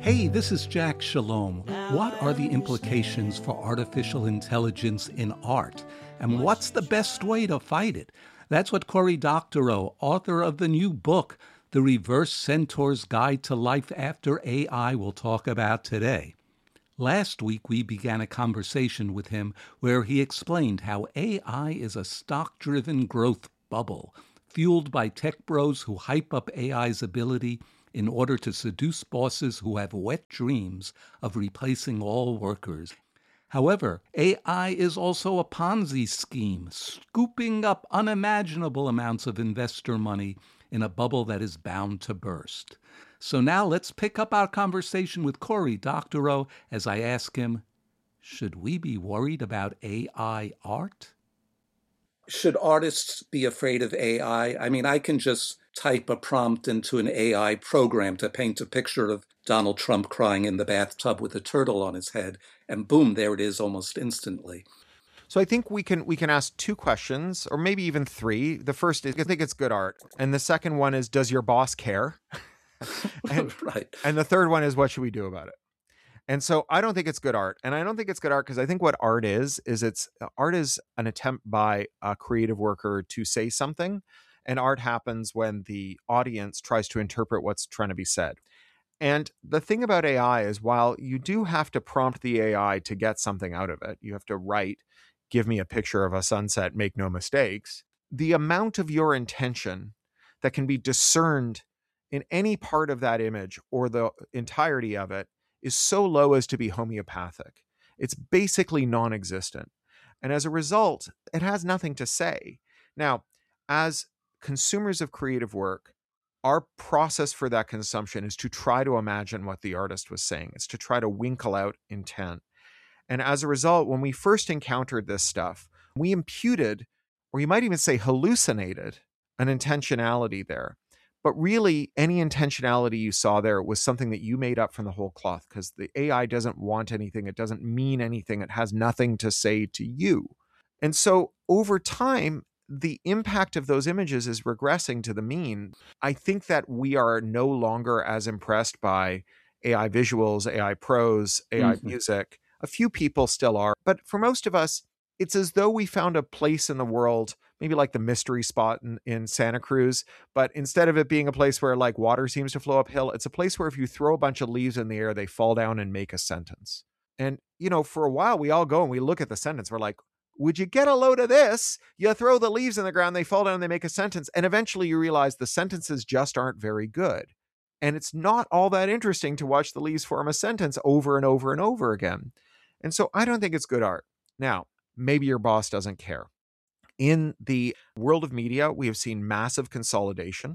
Hey, this is Jack Shalom. What are the implications for artificial intelligence in art? And what's the best way to fight it? That's what Cory Doctorow, author of the new book, The Reverse Centaur's Guide to Life After AI, will talk about today. Last week, we began a conversation with him where he explained how AI is a stock-driven growth bubble, fueled by tech bros who hype up AI's ability in order to seduce bosses who have wet dreams of replacing all workers. However, AI is also a Ponzi scheme, scooping up unimaginable amounts of investor money in a bubble that is bound to burst. So now let's pick up our conversation with Cory Doctorow as I ask him, should we be worried about AI art? Should artists be afraid of AI? I mean, I can just type a prompt into an AI program to paint a picture of Donald Trump crying in the bathtub with a turtle on his head, and boom, there it is almost instantly. So I think we can ask two questions, or maybe even three. The first is, I think it's good art. And the second one is, does your boss care? Right. And the third one is, what should we do about it? And so I don't think it's good art. And I don't think it's good art because I think what art is art is an attempt by a creative worker to say something. And art happens when the audience tries to interpret what's trying to be said. And the thing about AI is, while you do have to prompt the AI to get something out of it, you have to write, give me a picture of a sunset, make no mistakes. The amount of your intention that can be discerned in any part of that image or the entirety of it is so low as to be homeopathic. It's basically non-existent. And as a result, it has nothing to say. Now, as consumers of creative work, our process for that consumption is to try to imagine what the artist was saying. It's to try to winkle out intent. And as a result, when we first encountered this stuff, we imputed, or you might even say hallucinated, an intentionality there. But really, any intentionality you saw there was something that you made up from the whole cloth, because the AI doesn't want anything. It doesn't mean anything. It has nothing to say to you. And so over time, the impact of those images is regressing to the mean. I think that we are no longer as impressed by AI visuals, AI prose, AI music. A few people still are. But for most of us, it's as though we found a place in the world, maybe like the mystery spot in Santa Cruz, but instead of it being a place where like water seems to flow uphill, it's a place where if you throw a bunch of leaves in the air, they fall down and make a sentence. And, for a while we all go and we look at the sentence. We're like, would you get a load of this? You throw the leaves in the ground, they fall down and they make a sentence. And eventually you realize the sentences just aren't very good. And it's not all that interesting to watch the leaves form a sentence over and over and over again. And so I don't think it's good art. Now, maybe your boss doesn't care. In the world of media, we have seen massive consolidation.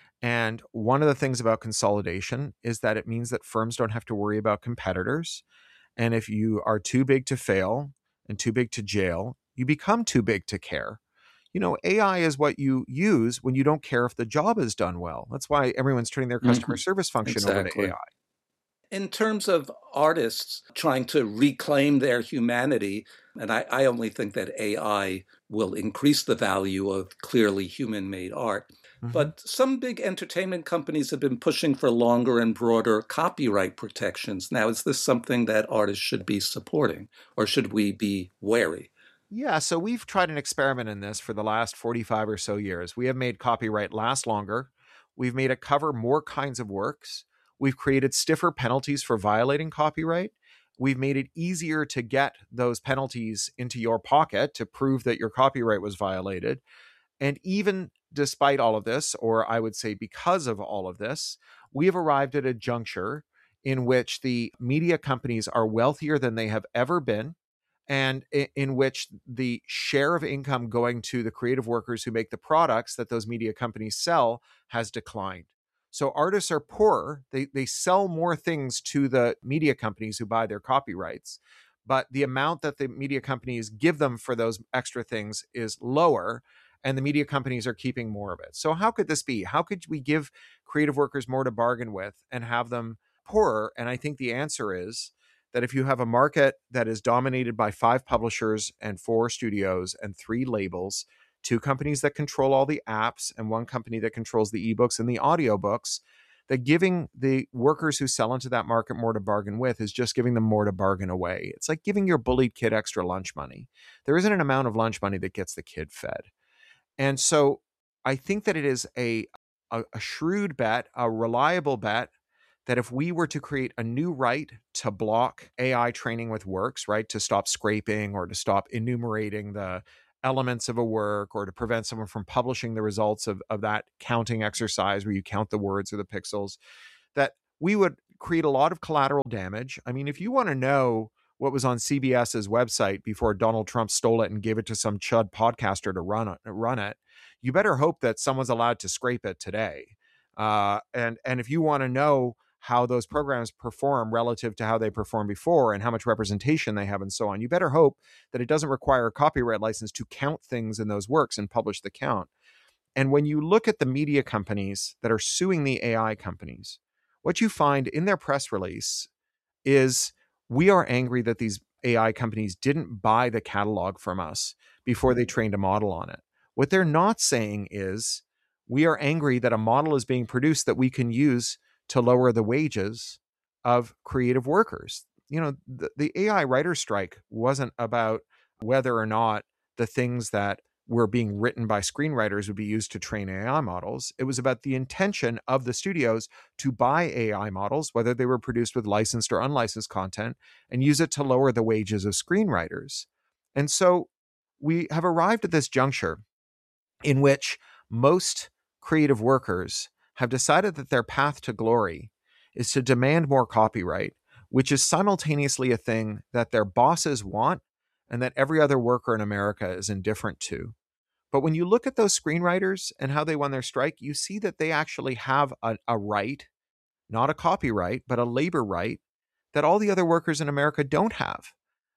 And one of the things about consolidation is that it means that firms don't have to worry about competitors. And if you are too big to fail and too big to jail, you become too big to care. AI is what you use when you don't care if the job is done well. That's why everyone's turning their customer service function over to AI. In terms of artists trying to reclaim their humanity, and I only think that AI will increase the value of clearly human-made art, but some big entertainment companies have been pushing for longer and broader copyright protections. Now, is this something that artists should be supporting, or should we be wary? Yeah, so we've tried an experiment in this for the last 45 or so years. We have made copyright last longer. We've made it cover more kinds of works. We've created stiffer penalties for violating copyright. We've made it easier to get those penalties into your pocket to prove that your copyright was violated. And even despite all of this, or I would say because of all of this, we have arrived at a juncture in which the media companies are wealthier than they have ever been, and in which the share of income going to the creative workers who make the products that those media companies sell has declined. So artists are poorer. They sell more things to the media companies who buy their copyrights, but the amount that the media companies give them for those extra things is lower, and the media companies are keeping more of it. So how could this be? How could we give creative workers more to bargain with and have them poorer? And I think the answer is that if you have a market that is dominated by 5 publishers and 4 studios and 3 labels, 2 companies that control all the apps and 1 company that controls the ebooks and the audiobooks, that giving the workers who sell into that market more to bargain with is just giving them more to bargain away. It's like giving your bullied kid extra lunch money. There isn't an amount of lunch money that gets the kid fed. And so I think that it is a shrewd bet, a reliable bet, that if we were to create a new right to block AI training with works, right, to stop scraping or to stop enumerating the elements of a work or to prevent someone from publishing the results of that counting exercise where you count the words or the pixels, that we would create a lot of collateral damage. I mean, if you want to know what was on CBS's website before Donald Trump stole it and gave it to some chud podcaster to run it, you better hope that someone's allowed to scrape it today. And if you want to know how those programs perform relative to how they performed before and how much representation they have and so on, you better hope that it doesn't require a copyright license to count things in those works and publish the count. And when you look at the media companies that are suing the AI companies, what you find in their press release is, we are angry that these AI companies didn't buy the catalog from us before they trained a model on it. What they're not saying is, we are angry that a model is being produced that we can use to lower the wages of creative workers. You know, the AI writer strike wasn't about whether or not the things that were being written by screenwriters would be used to train AI models. It was about the intention of the studios to buy AI models, whether they were produced with licensed or unlicensed content, and use it to lower the wages of screenwriters. And so we have arrived at this juncture in which most creative workers have decided that their path to glory is to demand more copyright, which is simultaneously a thing that their bosses want and that every other worker in America is indifferent to. But when you look at those screenwriters and how they won their strike, you see that they actually have a right, not a copyright, but a labor right that all the other workers in America don't have.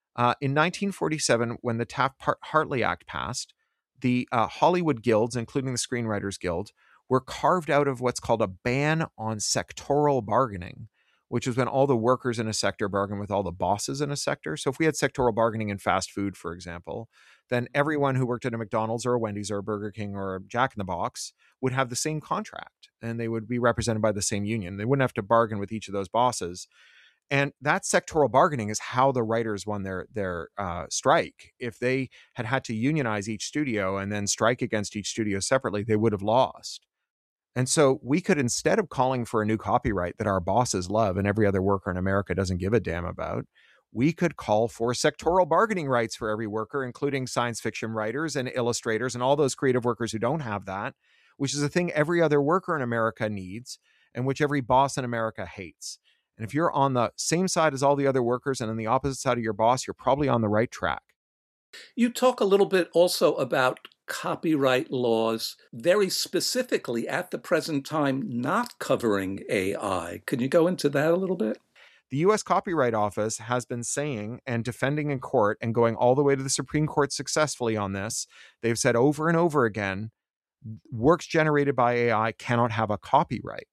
In 1947, when the Taft-Hartley Act passed, the Hollywood guilds, including the Screenwriters Guild, were carved out of what's called a ban on sectoral bargaining, which is when all the workers in a sector bargain with all the bosses in a sector. So if we had sectoral bargaining in fast food, for example, then everyone who worked at a McDonald's or a Wendy's or a Burger King or a Jack in the Box would have the same contract, and they would be represented by the same union. They wouldn't have to bargain with each of those bosses. And that sectoral bargaining is how the writers won their strike. If they had to unionize each studio and then strike against each studio separately, they would have lost. And so we could, instead of calling for a new copyright that our bosses love and every other worker in America doesn't give a damn about, we could call for sectoral bargaining rights for every worker, including science fiction writers and illustrators and all those creative workers who don't have that, which is a thing every other worker in America needs and which every boss in America hates. And if you're on the same side as all the other workers and on the opposite side of your boss, you're probably on the right track. You talk a little bit also about copyright laws very specifically at the present time not covering AI. Can you go into that a little bit? The U.S. Copyright Office has been saying and defending in court and going all the way to the Supreme Court successfully on this. They've said over and over again, works generated by AI cannot have a copyright.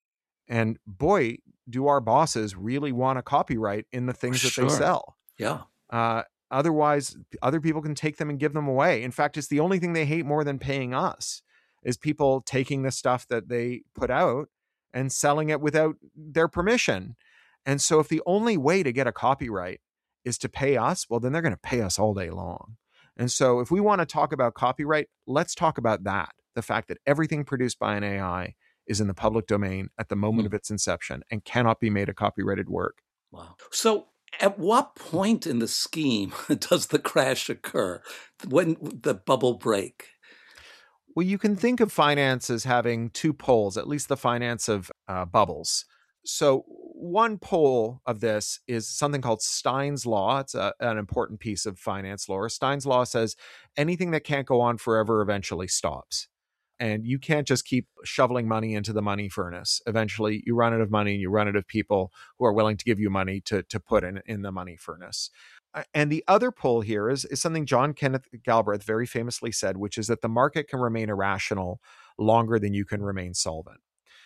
And boy, do our bosses really want a copyright in the things that they sell. Yeah. Otherwise, other people can take them and give them away. In fact, it's the only thing they hate more than paying us, is people taking the stuff that they put out and selling it without their permission. And so if the only way to get a copyright is to pay us, well, then they're going to pay us all day long. And so if we want to talk about copyright, let's talk about that. The fact that everything produced by an AI is in the public domain at the moment of its inception and cannot be made a copyrighted work. Wow. So at what point in the scheme does the crash occur? When the bubble break? Well, you can think of finance as having two poles, at least the finance of bubbles. So one pole of this is something called Stein's Law. It's an important piece of finance law. Stein's Law says anything that can't go on forever eventually stops. And you can't just keep shoveling money into the money furnace. Eventually, you run out of money and you run out of people who are willing to give you money to put in the money furnace. And the other pull here is something John Kenneth Galbraith very famously said, which is that the market can remain irrational longer than you can remain solvent.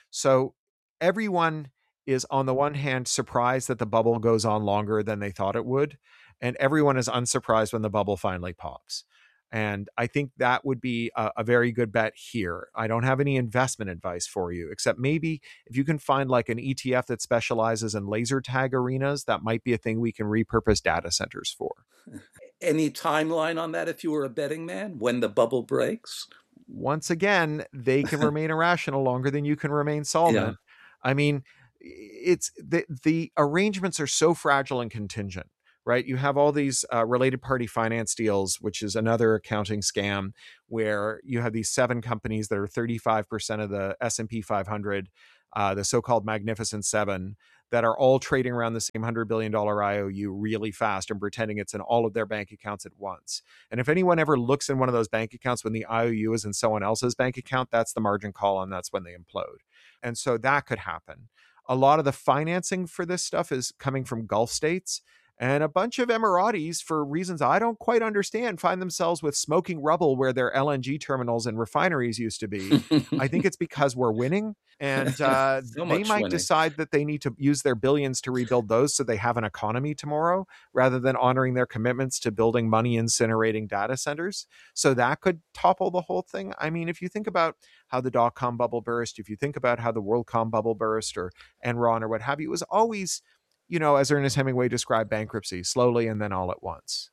So everyone is, on the one hand, surprised that the bubble goes on longer than they thought it would. And everyone is unsurprised when the bubble finally pops. And I think that would be a very good bet here. I don't have any investment advice for you, except maybe if you can find like an ETF that specializes in laser tag arenas, that might be a thing we can repurpose data centers for. Any timeline on that if you were a betting man, when the bubble breaks? Once again, they can remain irrational longer than you can remain solvent. Yeah. I mean, it's the arrangements are so fragile and contingent, right? You have all these related party finance deals, which is another accounting scam, where you have these 7 companies that are 35% of the S&P 500, the so-called Magnificent Seven, that are all trading around the same $100 billion IOU really fast and pretending it's in all of their bank accounts at once. And if anyone ever looks in one of those bank accounts when the IOU is in someone else's bank account, that's the margin call, and that's when they implode. And so that could happen. A lot of the financing for this stuff is coming from Gulf states. And a bunch of Emiratis, for reasons I don't quite understand, find themselves with smoking rubble where their LNG terminals and refineries used to be. I think it's because we're winning. And they might decide that they need to use their billions to rebuild those so they have an economy tomorrow, rather than honoring their commitments to building money incinerating data centers. So that could topple the whole thing. I mean, if you think about how the dot-com bubble burst, if you think about how the WorldCom bubble burst or Enron or what have you, it was always, as Ernest Hemingway described bankruptcy, slowly and then all at once.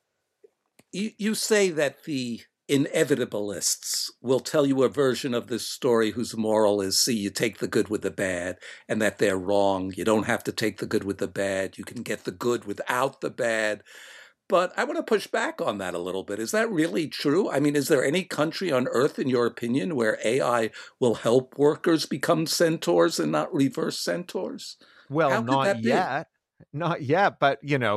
You say that the inevitabilists will tell you a version of this story whose moral is, see, you take the good with the bad, and that they're wrong. You don't have to take the good with the bad. You can get the good without the bad. But I want to push back on that a little bit. Is that really true? I mean, is there any country on earth, in your opinion, where AI will help workers become centaurs and not reverse centaurs? Well, not yet. Not yet, but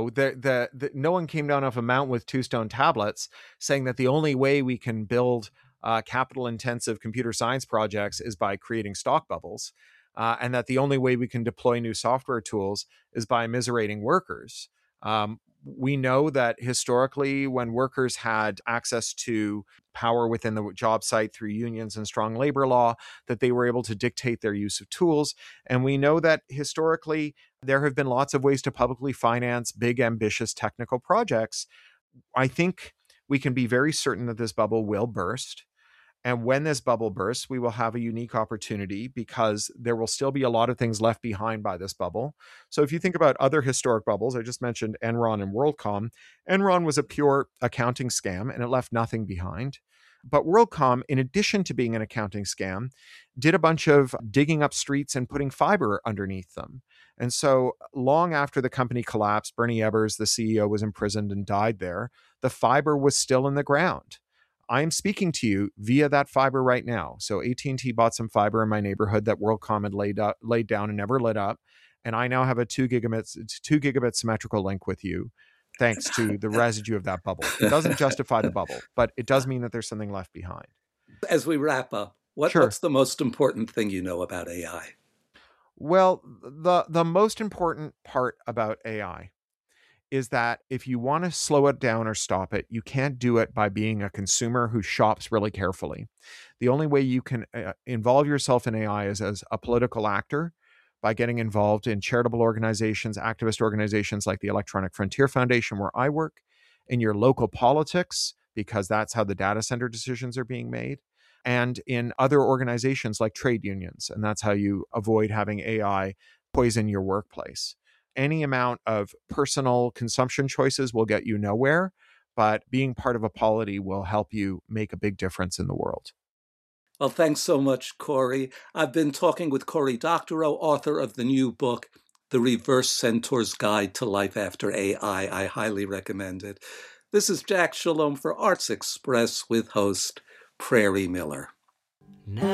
the no one came down off a mountain with 2 stone tablets saying that the only way we can build capital-intensive computer science projects is by creating stock bubbles, and that the only way we can deploy new software tools is by immiserating workers. We know that historically, when workers had access to power within the job site through unions and strong labor law, that they were able to dictate their use of tools. And we know that historically, there have been lots of ways to publicly finance big, ambitious technical projects. I think we can be very certain that this bubble will burst. And when this bubble bursts, we will have a unique opportunity because there will still be a lot of things left behind by this bubble. So if you think about other historic bubbles, I just mentioned Enron and WorldCom. Enron was a pure accounting scam and it left nothing behind. But WorldCom, in addition to being an accounting scam, did a bunch of digging up streets and putting fiber underneath them. And so long after the company collapsed, Bernie Ebbers, the CEO, was imprisoned and died there, the fiber was still in the ground. I'm speaking to you via that fiber right now. So AT&T bought some fiber in my neighborhood that WorldCom had laid down and never lit up. And I now have a 2 gigabit symmetrical link with you, thanks to the residue of that bubble. It doesn't justify the bubble, but it does mean that there's something left behind. As we wrap up, what's the most important thing you know about AI? Well, the most important part about AI is that if you want to slow it down or stop it, you can't do it by being a consumer who shops really carefully. The only way you can involve yourself in AI is as a political actor, by getting involved in charitable organizations, activist organizations like the Electronic Frontier Foundation, where I work, in your local politics, because that's how the data center decisions are being made, and in other organizations like trade unions. And that's how you avoid having AI poison your workplace. Any amount of personal consumption choices will get you nowhere, but being part of a polity will help you make a big difference in the world. Well, thanks so much, Cory. I've been talking with Cory Doctorow, author of the new book, The Reverse Centaur's Guide to Life After AI. I highly recommend it. This is Jack Shalom for Arts Express with host Prairie Miller.